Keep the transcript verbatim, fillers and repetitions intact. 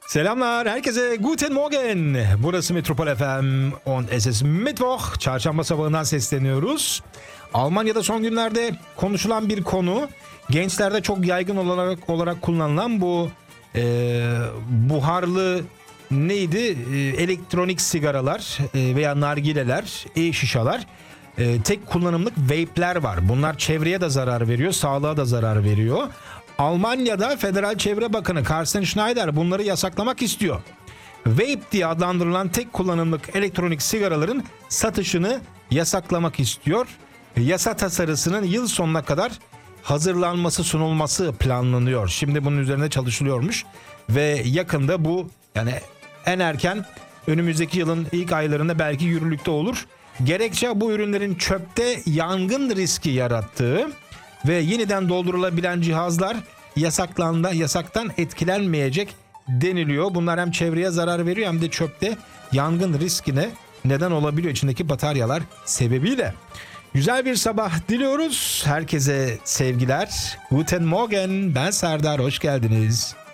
Selamlar herkese, Guten Morgen. Burası Metropol F M und es ist Mittwoch. Çarşamba sabahından sesleniyoruz. Almanya'da son günlerde konuşulan bir konu, gençlerde çok yaygın olarak olarak kullanılan bu e, buharlı neydi? E, elektronik sigaralar e, veya nargileler, e-şişalar. E, tek kullanımlık vape'ler var. Bunlar çevreye de zarar veriyor, sağlığa da zarar veriyor. Almanya'da Federal Çevre Bakanı Carsten Schneider bunları yasaklamak istiyor. Vape diye adlandırılan tek kullanımlık elektronik sigaraların satışını yasaklamak istiyor. Yasa tasarısının yıl sonuna kadar hazırlanması, sunulması planlanıyor. Şimdi bunun üzerine çalışılıyormuş ve yakında bu, yani en erken önümüzdeki yılın ilk aylarında belki yürürlükte olur. Gerekçe bu ürünlerin çöpte yangın riski yarattığı ve yeniden doldurulabilen cihazlar yasaklandı, yasaktan etkilenmeyecek deniliyor. Bunlar hem çevreye zarar veriyor hem de çöpte yangın riskine neden olabiliyor içindeki bataryalar sebebiyle. Güzel bir sabah diliyoruz. Herkese sevgiler. Guten Morgen. Ben Serdar. Hoş geldiniz.